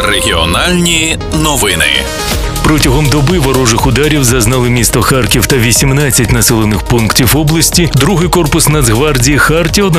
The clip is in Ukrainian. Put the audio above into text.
Регіональні новини. Протягом доби ворожих ударів зазнали місто Харків та 18 населених пунктів області. Другий корпус Нацгвардії «Хартія»